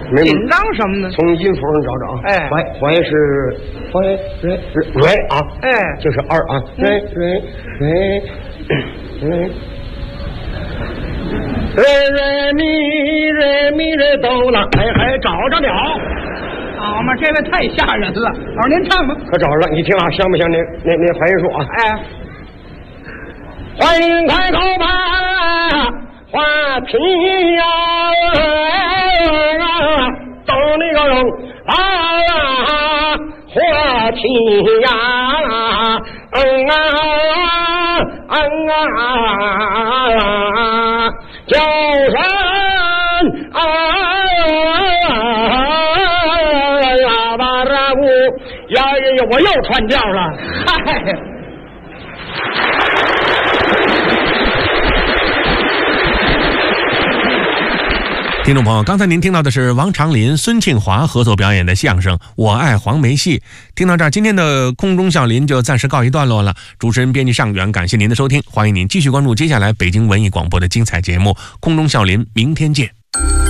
紧张什么呢？ 从音符上找找。 哎， 怀是瑞啊， 哎， 就是二啊，瑞。咪哆啦，哎，找着了。 好嘛，这位太吓人了。老师您唱吧。 可找着了，你听啊，像不像那怀音术啊？ 哎， 欢迎开口吧，花瓶呀，等那个啊，花瓶呀，叫声呀，我又串调了， 嗨。 听众朋友，刚才您听到的是王长林、孙庆华合作表演的相声《我爱黄梅戏》。听到这儿，今天的空中笑林就暂时告一段落了。主持人编辑尚远，感谢您的收听，欢迎您继续关注接下来北京文艺广播的精彩节目《空中笑林》，明天见。